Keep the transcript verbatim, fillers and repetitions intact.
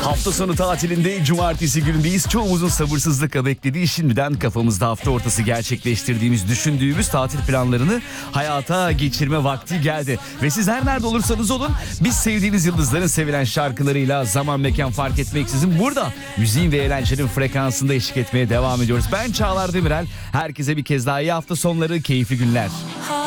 Hafta sonu tatilinde cumartesi günündeyiz. Çoğumuzun sabırsızlıkla beklediği, şimdiden kafamızda hafta ortası gerçekleştirdiğimiz, düşündüğümüz tatil planlarını hayata geçirme vakti geldi. Ve siz her nerede olursanız olun, biz sevdiğiniz yıldızların sevilen şarkılarıyla zaman mekan fark etmeksizin burada müziğin ve eğlencenin frekansında eşlik etmeye devam ediyoruz. Ben Çağlar Demirel. Herkese bir kez daha iyi hafta sonları, keyifli günler.